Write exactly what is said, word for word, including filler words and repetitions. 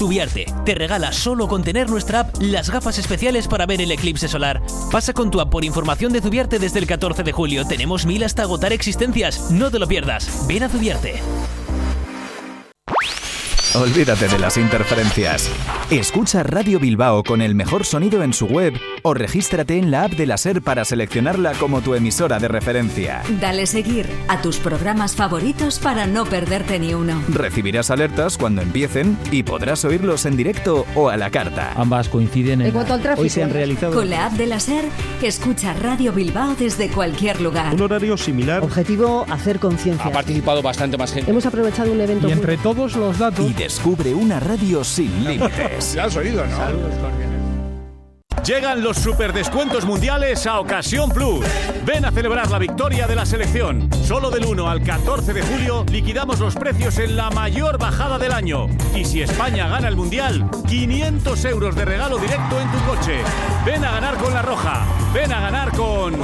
Zubiarte te regala solo con tener nuestra app las gafas especiales para ver el eclipse solar. Pasa con tu app por información de Zubiarte desde el catorce de julio. Tenemos mil hasta agotar existencias. No te lo pierdas. Ven a Zubiarte. Olvídate de las interferencias. Escucha Radio Bilbao con el mejor sonido en su web o regístrate en la app de la SER para seleccionarla como tu emisora de referencia. Dale seguir a tus programas favoritos para no perderte ni uno. Recibirás alertas cuando empiecen y podrás oírlos en directo o a la carta. Ambas coinciden en... En cuanto al tráfico, hoy se han realizado... Con la app de la SER, escucha Radio Bilbao desde cualquier lugar. Un horario similar. Objetivo, hacer conciencia. Ha participado bastante más gente. Hemos aprovechado un evento... Y entre muy... todos los datos... Y descubre una radio sin límites. Ya has oído, ¿no? Saludos cordiales. Llegan los superdescuentos mundiales a Ocasión Plus. Ven a celebrar la victoria de la selección. Solo del uno al catorce de julio liquidamos los precios en la mayor bajada del año. Y si España gana el mundial, quinientos euros de regalo directo en tu coche. Ven a ganar con La Roja. Ven a ganar con...